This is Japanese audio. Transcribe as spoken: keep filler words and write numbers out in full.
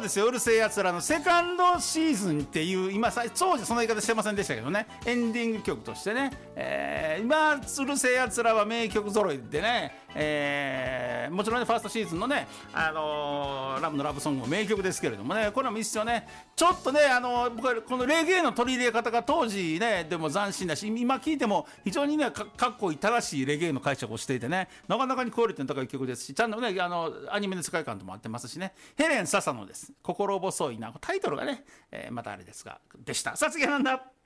ですよ、うるせえやつらのセカンドシーズンっていう、今さ当時その言い方してませんでしたけどね、エンディング曲としてね、えー、今うるせえやつらは名曲揃いでね、えー、もちろんねファーストシーズンのね、あのー、ラブのラブソングも名曲ですけれどもね、これも一緒ね、ちょっとね、あのー、僕はこのレゲエの取り入れ方が当時ねでも斬新だし、今聴いても非常にね か, かっこいい正しいレゲエの解釈をしていてね、なかなかにクオリティの高い曲ですし、ちゃんとねあのアニメの世界観とも合ってますしね。ヘレン・ササノです。心細いな、タイトルがね、えー、またあれですがでした。さあ次はなんだ。